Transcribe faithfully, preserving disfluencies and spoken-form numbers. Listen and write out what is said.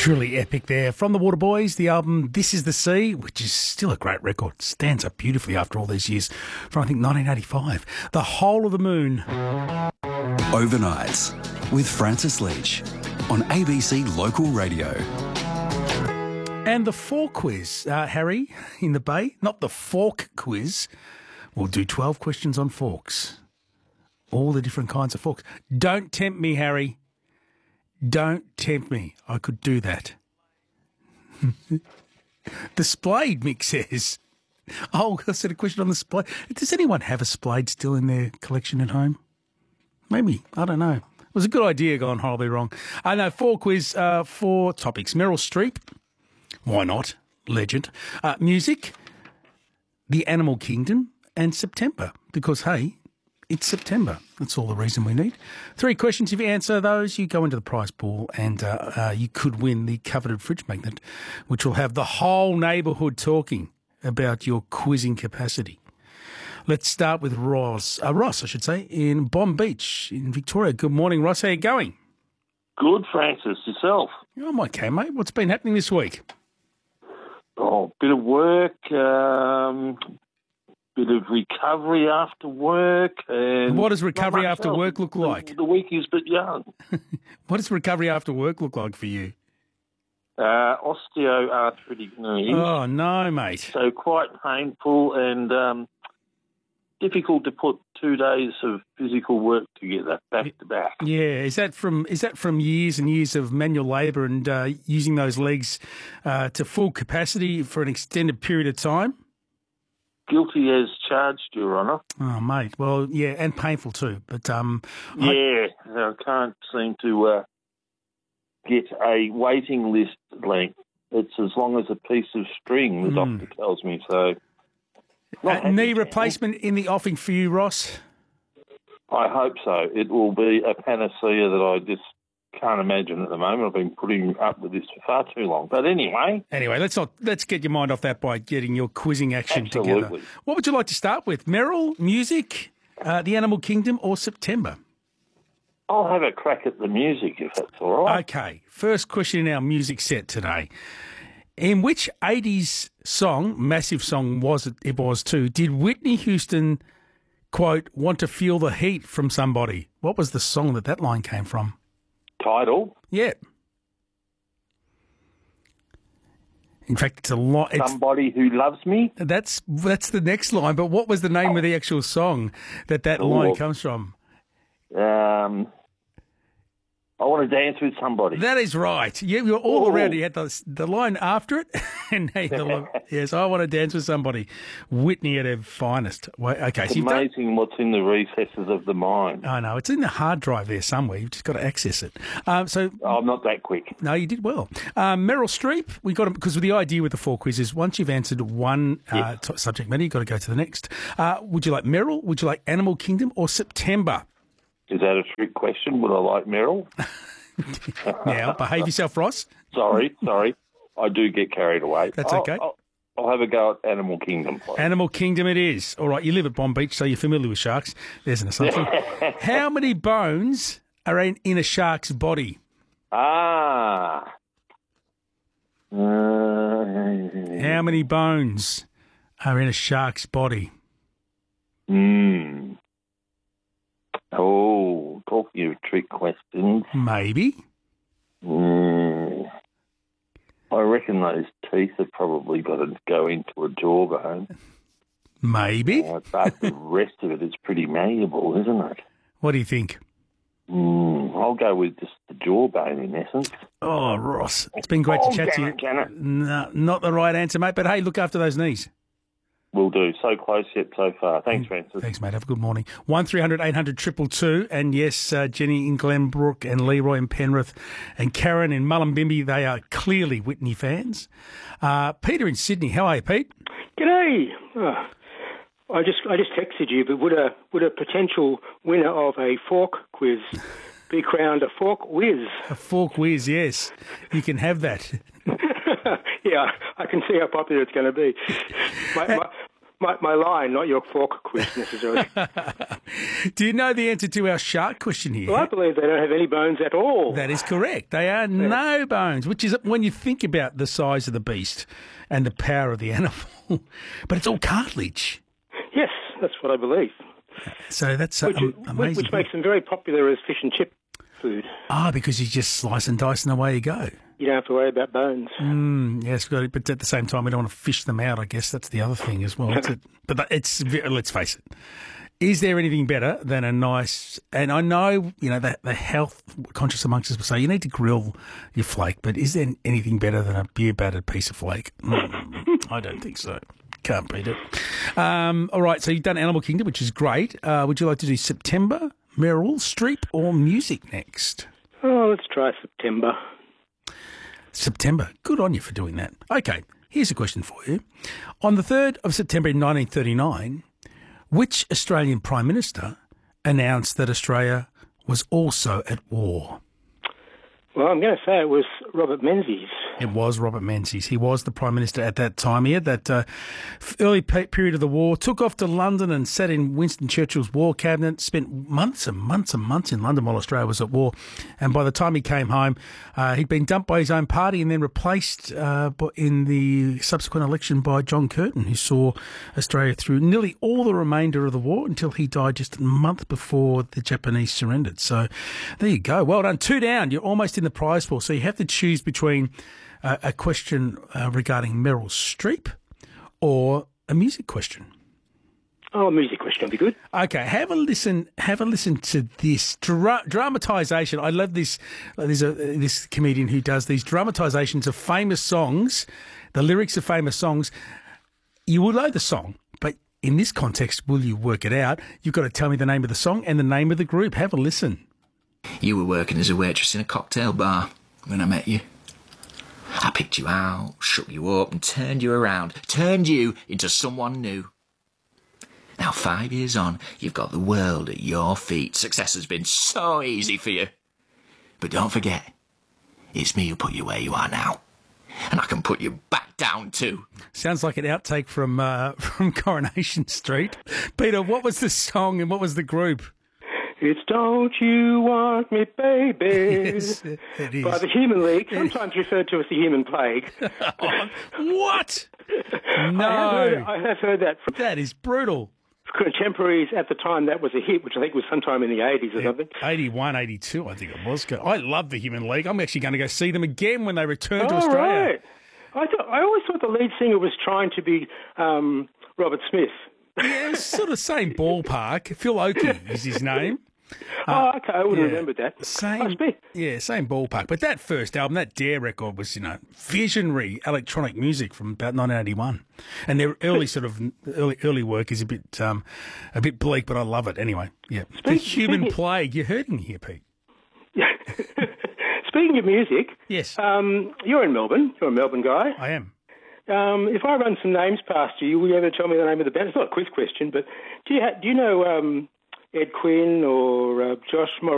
Truly epic there. From the Waterboys, the album This Is the Sea, which is still a great record. Stands up beautifully after all these years, from I think nineteen eighty-five. The Whole of the Moon. Overnights with Francis Leach on A B C Local Radio. And the fork quiz, uh, Harry, in the Bay. Not the fork quiz. We'll do twelve questions on forks. All the different kinds of forks. Don't tempt me, Harry. Don't tempt me. I could do that. The Splayed, Mick says. Oh, I said a question on the Splayed. Does anyone have a Splayed still in their collection at home? Maybe. I don't know. It was a good idea gone horribly wrong. I know, four quiz, uh, four topics. Meryl Streep. Why not? Legend. Uh, music. The Animal Kingdom. And September. Because, hey, it's September. That's all the reason we need. Three questions. If you answer those, you go into the prize pool and uh, uh, you could win the coveted fridge magnet, which will have the whole neighbourhood talking about your quizzing capacity. Let's start with Ross, uh, Ross, I should say, in Bomb Beach in Victoria. Good morning, Ross. How are you going? Good, Francis. Yourself? I'm okay, mate. What's been happening this week? Oh, bit of work, um, bit of recovery after work. And what does recovery after else. work look like? The, the week is but young. What does recovery after work look like for you? Uh, osteoarthritic knee. Oh, no, mate. So quite painful and um, difficult to put two days of physical work together, back to back. Yeah, is that from is that from years and years of manual labour and uh, using those legs uh, to full capacity for an extended period of time? Guilty as charged, Your Honour. Oh, mate. Well, yeah, and painful too. But um, yeah, I, I can't seem to uh, get a waiting list length. It's as long as a piece of string, the mm. doctor tells me. So, uh, knee replacement in the offing for you, Ross? I hope so. It will be a panacea that I just can't imagine at the moment. I've been putting up with this for far too long. But anyway. Anyway, let's not let's get your mind off that by getting your quizzing action Absolutely. together. What would you like to start with? Meryl, music, uh, the Animal Kingdom, or September? I'll have a crack at the music, if that's all right. Okay. First question in our music set today. In which eighties song, massive song was it, it was too, did Whitney Houston, quote, want to feel the heat from somebody? What was the song that that line came from? Title? Yeah. In fact, it's a lot. Somebody Who Loves Me? That's that's the next line, but what was the name oh. of the actual song that that Ooh. line comes from? Um... I want to dance with somebody. That is right. Yeah, you were all Ooh. around. You had the, the line after it. and the line, Yes, I want to dance with somebody. Whitney at her finest. Well, okay, it's so amazing done... what's in the recesses of the mind. I know. It's in the hard drive there somewhere. You've just got to access it. Um, so oh, I'm not that quick. No, you did well. Um, Meryl Streep, we got because the idea with the four quizzes, once you've answered one uh, yes. t- subject matter, you've got to go to the next. Uh, would you like Meryl? Would you like Animal Kingdom or September? Is that a trick question? Would I like Meryl? Now, behave yourself, Ross. Sorry, sorry. I do get carried away. That's I'll, okay. I'll, I'll have a go at Animal Kingdom, please. Animal Kingdom it is. All right, you live at Bomb Beach, so you're familiar with sharks. There's an assumption. How many bones are in, in a shark's body? Ah. Uh, How many bones are in a shark's body? Hmm. Oh, talking of trick questions. Maybe. Mm, I reckon those teeth have probably got to go into a jawbone. Maybe. Uh, but the rest of it is pretty malleable, isn't it? What do you think? Mm, I'll go with just the jawbone in essence. Oh, Ross, it's been great oh, to chat to you. It, can it? No, not the right answer, mate, but hey, look after those knees. Will do. So close yet so far. Thanks, Francis. Thanks, mate. Have a good morning. one three hundred eight hundred two two two. And yes, uh, Jenny in Glenbrook and Leroy in Penrith and Karen in Mullumbimby, they are clearly Whitney fans. Uh, Peter in Sydney. How are you, Pete? G'day. Oh, I just I just texted you, but would a would a potential winner of a fork quiz be crowned a fork whiz? A fork whiz, yes. You can have that. Yeah, I can see how popular it's going to be. My, my, my, my line, not your fork quiz necessarily. Do you know the answer to our shark question here? Well, I believe they don't have any bones at all. That is correct. They are no bones, which is when you think about the size of the beast and the power of the animal. But it's all cartilage. Yes, that's what I believe. So that's uh, which, um, amazing. Which makes them very popular as fish and chip food. Ah, because you just slice and dice and away you go. You don't have to worry about bones. Mm, yes, but at the same time, we don't want to fish them out. I guess that's the other thing as well. But it's, let's face it. Is there anything better than a nice, and I know, you know, the, the health conscious amongst us will say you need to grill your flake, but is there anything better than a beer battered piece of flake? Mm, I don't think so. Can't beat it. Um, all right, so you've done Animal Kingdom, which is great. Uh, would you like to do September, Meryl Streep, or music next? Oh, let's try September. September. Good on you for doing that. Okay, here's a question for you. On the third of September in nineteen thirty-nine, which Australian Prime Minister announced that Australia was also at war? Well, I'm going to say it was Robert Menzies. It was Robert Menzies. He was the Prime Minister at that time. He had that uh, early pe- period of the war, took off to London and sat in Winston Churchill's war cabinet, spent months and months and months in London while Australia was at war. And by the time he came home, uh, he'd been dumped by his own party and then replaced uh, in the subsequent election by John Curtin, who saw Australia through nearly all the remainder of the war until he died just a month before the Japanese surrendered. So there you go. Well done. Two down. You're almost in the prize pool. So you have to choose between uh, a question uh, regarding Meryl Streep or a music question. Oh, a music question would be good. Okay, have a listen. Have a listen to this Dra- dramatisation. I love this. There's a this comedian who does these dramatisations of famous songs, the lyrics of famous songs. You will know the song, but in this context, will you work it out? You've got to tell me the name of the song and the name of the group. Have a listen. You were working as a waitress in a cocktail bar when I met you. I picked you out, shook you up and turned you around, turned you into someone new. Now, five years on, you've got the world at your feet. Success has been so easy for you. But don't forget, it's me who put you where you are now. And I can put you back down too. Sounds like an outtake from uh, from Coronation Street. Peter, what was the song and what was the group? It's Don't You Want Me, Baby, Yes, it is. by the Human League, sometimes referred to as the Human Plague. Oh, what? No. I have heard, I have heard that from That is brutal. contemporaries at the time. That was a hit, which I think was sometime in the eighties or something. eighty-one, eighty-two, I think it was. I love the Human League. I'm actually going to go see them again when they return to Oh, Australia. right. I, thought, I always thought the lead singer was trying to be um, Robert Smith. Yeah, it's sort of same ballpark. Phil Oakey is his name. oh, okay, I would have yeah. remembered that. Same, Must be. yeah, same ballpark. But that first album, that Dare record, was, you know, visionary electronic music from about nineteen eighty-one. And their early sort of early early work is a bit um, a bit bleak, but I love it anyway. Yeah, the Human speaking- Plague. You're hurting here, Pete. Speaking of music, Yes, um, you're in Melbourne. You're a Melbourne guy. I am. Um, if I run some names past you, will you ever tell me the name of the band? It's not a quiz question, but do you ha- do you know um, Ed Quinn or uh, Josh Morris?